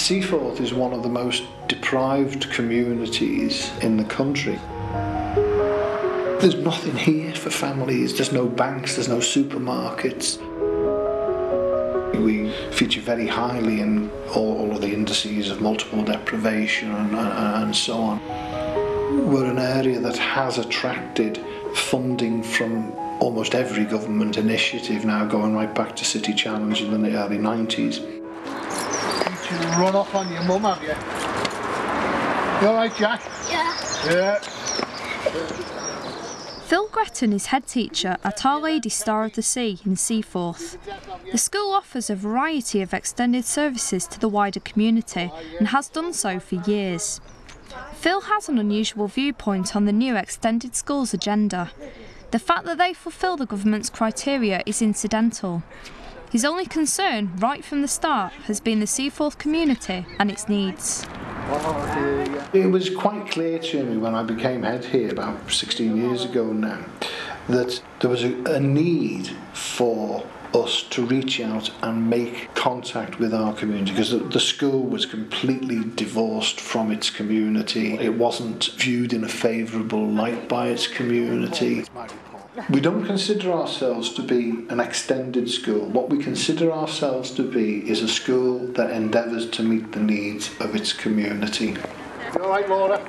Seaforth is one of the most deprived communities in the country. There's nothing here for families, there's no banks, there's no supermarkets. We feature very highly in all of the indices of multiple deprivation and so on. We're an area that has attracted funding from almost every government initiative now, going right back to City Challenge in the early 90s. You run off on your mum, have you? You alright, Jack? Yeah. Phil Gretton is head teacher at Our Lady Star of the Sea in Seaforth. The school offers a variety of extended services to the wider community and has done so for years. Phil has an unusual viewpoint on the new extended schools agenda. The fact that they fulfil the government's criteria is incidental. His only concern, right from the start, has been the Seaforth community and its needs. It was quite clear to me when I became head here about 16 years ago now that there was a need for us to reach out and make contact with our community, because the school was completely divorced from its community. It wasn't viewed in a favourable light by its community. We don't consider ourselves to be an extended school. What we consider ourselves to be is a school that endeavours to meet the needs of its community. You all right, Laura?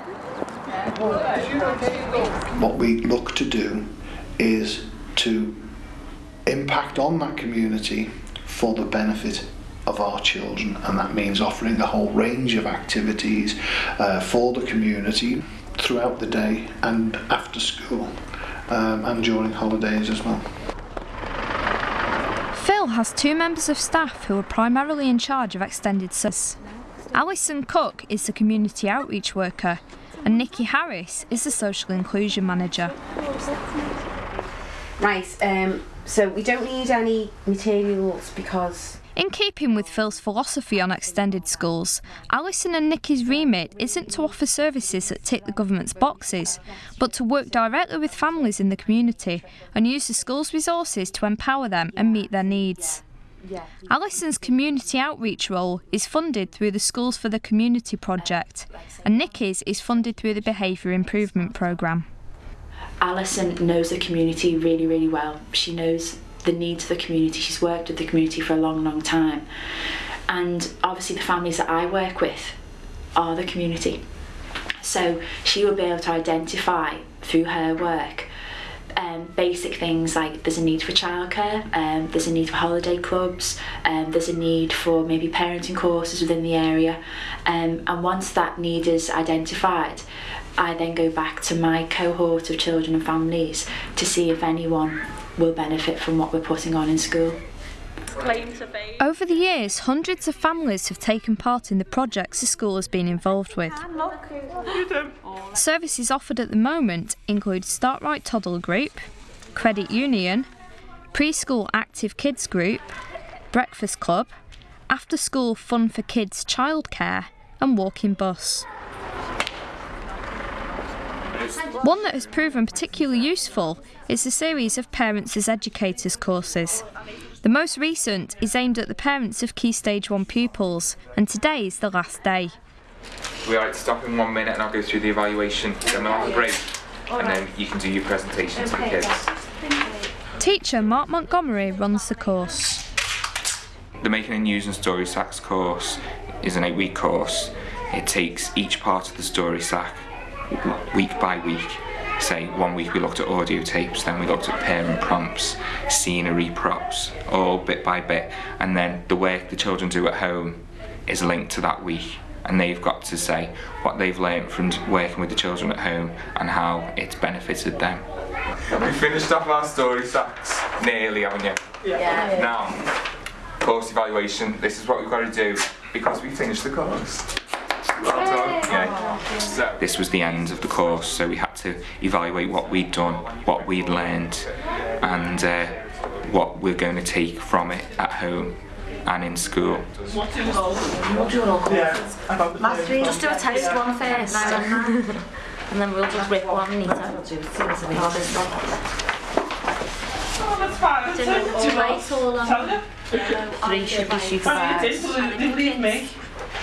What we look to do is to impact on that community for the benefit of our children, and that means offering a whole range of activities for the community throughout the day and after school. And during holidays as well. Phil has two members of staff who are primarily in charge of extended service. Alison Cook is the community outreach worker and Nikki Harris is the social inclusion manager. Right, so we don't need any materials because... In keeping with Phil's philosophy on extended schools, Alison and Nikki's remit isn't to offer services that tick the government's boxes, but to work directly with families in the community and use the school's resources to empower them and meet their needs. Alison's community outreach role is funded through the Schools for the Community project, and Nikki's is funded through the Behaviour Improvement programme. Alison knows the community really, really well. She knows the needs of the community. She's worked with the community for a long, long time. And obviously the families that I work with are the community. So she will be able to identify through her work basic things like there's a need for childcare, there's a need for holiday clubs, there's a need for maybe parenting courses within the area. And once that need is identified, I then go back to my cohort of children and families to see if anyone will benefit from what we're putting on in school. Over the years, hundreds of families have taken part in the projects the school has been involved with. Services offered at the moment include Start Right Toddler Group, Credit Union, Preschool Active Kids Group, Breakfast Club, After School Fun for Kids Childcare and Walking Bus. One that has proven particularly useful is the series of Parents as Educators courses. The most recent is aimed at the parents of Key Stage 1 pupils, and today is the last day. We like to stop in 1 minute and I'll go through the evaluation, then we'll have a break, and then you can do your presentation to the kids. Teacher Mark Montgomery runs the course. The Making and Using Story Sacks course is an 8-week course. It takes each part of the story sack week by week. Say 1 week we looked at audio tapes, then we looked at parent prompts, scenery props, all bit by bit, and then the work the children do at home is linked to that week, and they've got to say what they've learnt from working with the children at home and how it's benefited them. We finished off our story sacks nearly, haven't you? Yeah. Now, course evaluation, this is what we've got to do because we finished the course. Well done. Yeah. So this was the end of the course, so we had to evaluate what we'd done, what we'd learned, and what we're going to take from it at home and in school. Just do a test one first, and then we'll just rip one neater. Three should be supervised.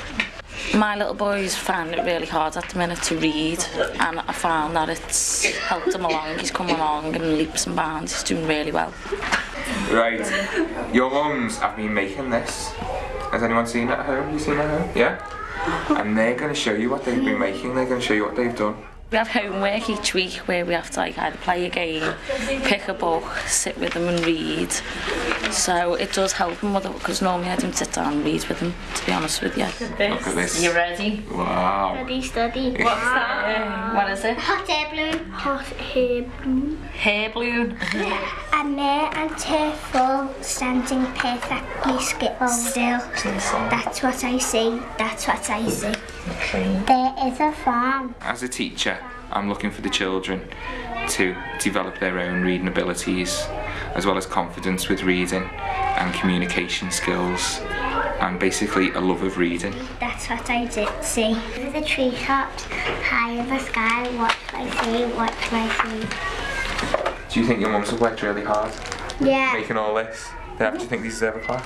My little boy's finding it really hard at the minute to read, and I found that it's helped him along. He's come along in leaps and bounds. He's doing really well. Right, your mums have been making this. Has anyone seen it at home? You seen it at home? Yeah? And they're going to show you what they've been making. They're going to show you what they've done. We have homework each week where we have to either play a game, pick a book, sit with them and read. So it does help them with it, because normally I don't sit down and read with them, to be honest with you. Look at this. You ready? Wow. Study. What's that? What is it? Hot air balloon. Hot hair balloon. Hair balloon. A mare and her foal standing perfectly still. That's what I see. That's what I see. There is a farm. As a teacher, I'm looking for the children to develop their own reading abilities, as well as confidence with reading and communication skills, and basically a love of reading. That's what I did see. Over the treetops, high in the sky, what can I see? What can I see? Do you think your mums have worked really hard Yeah. making all this? Yeah, do you think these deserve a clap?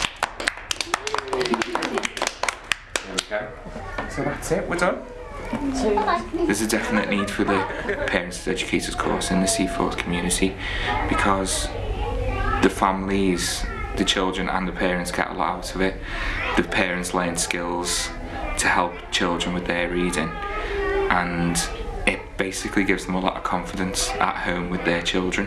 There we go. So that's it, we're done. There's a definite need for the Parents as Educators course in the Seaforth community, because the families, the children and the parents get a lot out of it. The parents learn skills to help children with their reading, and it basically gives them a lot of confidence at home with their children.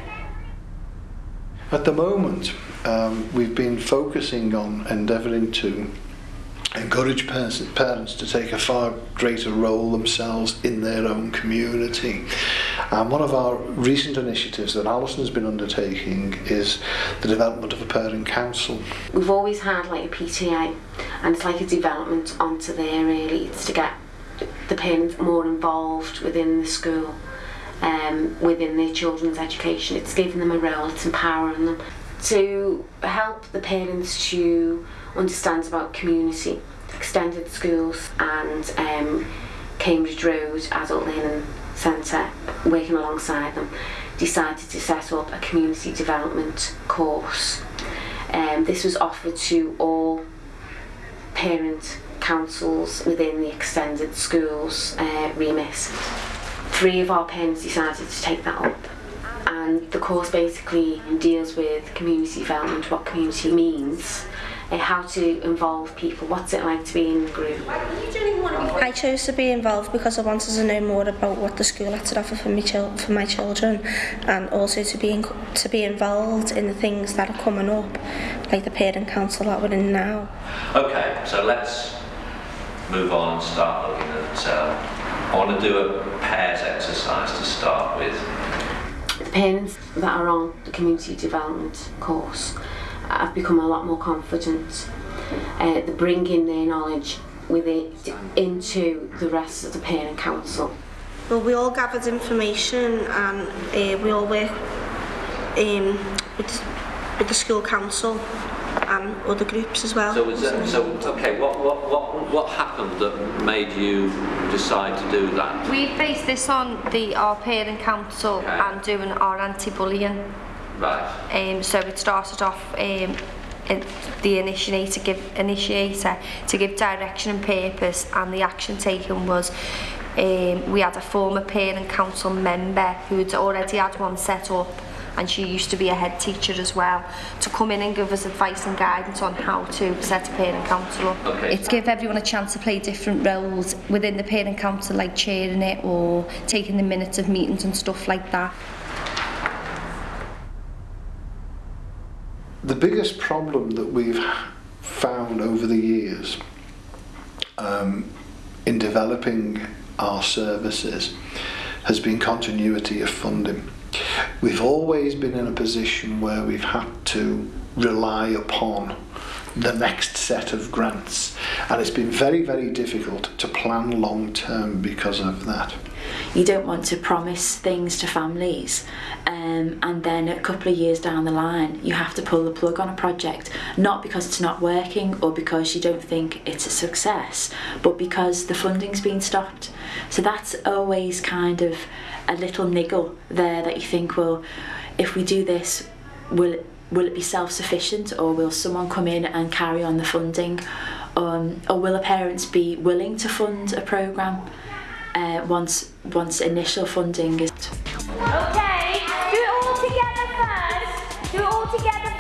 At the moment, we've been focusing on endeavouring to encourage parents to take a far greater role themselves in their own community. And one of our recent initiatives that Alison has been undertaking is the development of a parent council. We've always had like a PTA, and it's like a development onto there really. It's to get the parents more involved within the school, within their children's education. It's giving them a role, it's empowering them to help the parents to understand about community, extended schools and Cambridge Road Adult Learning Centre, working alongside them, decided to set up a community development course. This was offered to all parent councils within the extended schools remit. 3 of our parents decided to take that up, and the course basically deals with community development, what community means, how to involve people, what's it like to be in a group. I chose to be involved because I wanted to know more about what the school had to offer for my children, and also to be involved in the things that are coming up, like the parent council that we're in now. Okay, so let's move on and start looking at. I want to do a pairs exercise to start with. The parents that are on the community development course have become a lot more confident. They bring in their knowledge with it into the rest of the parent council. Well, we all gathered information, and we all work with the school council and other groups as well. Okay, what happened that made you decide to do that? We based this on our parent council and doing our anti-bullying. Right. So it started off the initiator to give direction and purpose, and the action taken was we had a former parent council member who had already had one set up, and she used to be a head teacher as well, to come in and give us advice and guidance on how to set a parent council up. Okay. It's give everyone a chance to play different roles within the parent council, like chairing it or taking the minutes of meetings and stuff like that. The biggest problem that we've found over the years in developing our services has been continuity of funding. We've always been in a position where we've had to rely upon the next set of grants, and it's been very, very difficult to plan long term because of that. You don't want to promise things to families and then a couple of years down the line you have to pull the plug on a project, not because it's not working or because you don't think it's a success, but because the funding's been stopped. So that's always kind of a little niggle there that you think, well, if we do this, will it be self-sufficient, or will someone come in and carry on the funding, or will the parents be willing to fund a programme once initial funding is... Okay, do it all together first. Do it all together